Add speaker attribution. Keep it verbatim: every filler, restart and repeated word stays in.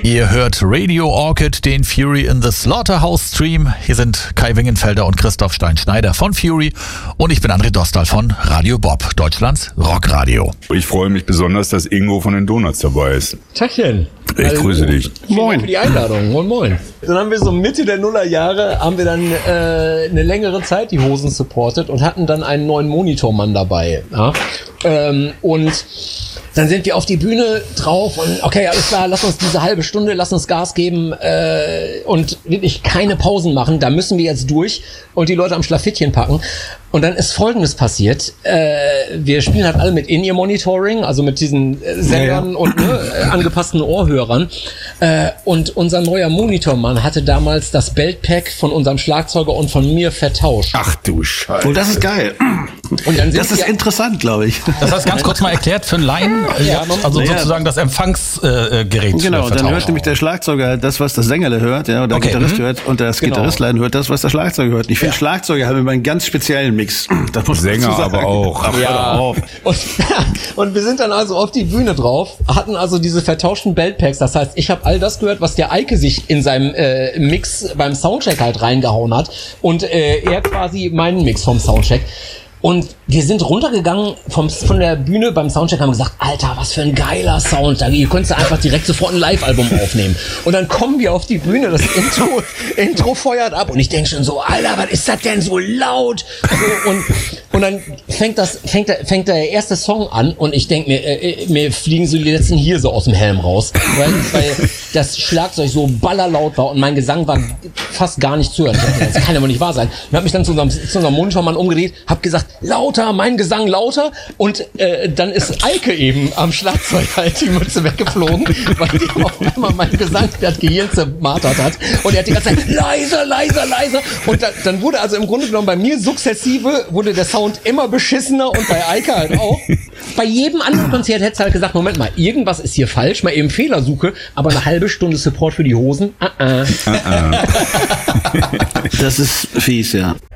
Speaker 1: Ihr hört Radio Orchid, den Fury in the Slaughterhouse Stream. Hier sind Kai Wingenfelder und Christoph Stein-Schneider von Fury und ich bin André Dostal von Radio Bob, Deutschlands Rockradio.
Speaker 2: Ich freue mich besonders, dass Ingo von den Donuts dabei ist.
Speaker 3: Tachchen.
Speaker 2: Ich also, grüße dich.
Speaker 3: Moin. Für die Einladung. Moin, moin. Dann haben wir so Mitte der Nullerjahre, haben wir dann äh, eine längere Zeit die Hosen supportet und hatten dann einen neuen Monitormann dabei. Ja? Ähm, und dann sind wir auf die Bühne drauf und okay, alles klar, lass uns diese halbe Stunde, lass uns Gas geben äh, und wirklich keine Pausen machen, da müssen wir jetzt durch und die Leute am Schlafittchen packen. Und dann ist Folgendes passiert, äh, wir spielen halt alle mit In-Ear-Monitoring, also mit diesen äh, Sendern ja, ja. und ne, äh, angepassten Ohrhörern äh, und unser neuer Monitormann hatte damals das Beltpack von unserem Schlagzeuger und von mir vertauscht.
Speaker 2: Ach du Scheiße.
Speaker 4: Und das ist geil.
Speaker 3: Und dann sind
Speaker 4: das ist interessant, glaube ich.
Speaker 1: Das heißt, ganz kurz mal erklärt für einen Laien, ja, also ja. sozusagen das Empfangsgerät. Äh,
Speaker 4: genau, dann hört nämlich der Schlagzeuger das, was das Sängerle hört, ja, oder
Speaker 1: okay.
Speaker 4: der Gitarrist
Speaker 1: mhm.
Speaker 4: hört und das
Speaker 3: genau.
Speaker 4: Gitarristlein hört das, was der Schlagzeuger hört. Ich finde, ja. Schlagzeuger haben immer einen ganz speziellen Mix.
Speaker 2: Das muss Sänger aber auch.
Speaker 4: Ach,
Speaker 3: ja. auf. Und, und wir sind dann also auf die Bühne drauf, hatten also diese vertauschten Beltpacks. Das heißt, ich habe all das gehört, was der Eike sich in seinem äh, Mix beim Soundcheck halt reingehauen hat und äh, er quasi meinen Mix vom Soundcheck. Und wir sind runtergegangen vom, von der Bühne beim Soundcheck, haben gesagt, Alter, was für ein geiler Sound. Da ihr könntest einfach direkt sofort ein Live-Album aufnehmen. Und dann kommen wir auf die Bühne, das Intro, Intro feuert ab und ich denke schon so, Alter, was ist das denn so laut? So, und, und dann fängt das, fängt der, fängt der erste Song an und ich denke mir, äh, mir fliegen so die letzten hier so aus dem Helm raus, weil, weil das Schlagzeug so ballerlaut war und mein Gesang war fast gar nicht zu hören. Das kann aber nicht wahr sein. Ich habe mich dann zu unserem, zu unserem Monitormann umgedreht, habe gesagt, lauter, mein Gesang lauter und äh, dann ist Eike eben am Schlagzeug halt die Mütze weggeflogen, weil die auf einmal mein Gesang das Gehirn zermartert hat und er hat die ganze Zeit leiser, leiser, leiser und da, dann wurde also im Grunde genommen bei mir sukzessive wurde der Sound immer beschissener und bei Eike halt auch. Bei jedem anderen Konzert hättest du halt gesagt, Moment mal, irgendwas ist hier falsch, mal eben Fehlersuche, aber eine halbe Stunde Support für die Hosen, uh -uh.
Speaker 4: Das ist fies, ja.